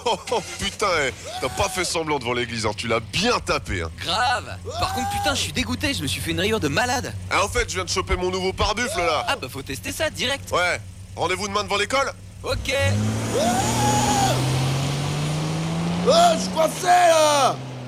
Oh putain, t'as pas fait semblant devant l'église, hein. Tu l'as bien tapé, hein. Grave. Par contre, putain, je suis dégoûté, je me suis fait une rayure de malade. Ah, en fait, je viens de choper mon nouveau pare-buffle, là. Ah bah faut tester ça, direct. Ouais, rendez-vous demain devant l'école. Ok. Oh, je suis coincé là.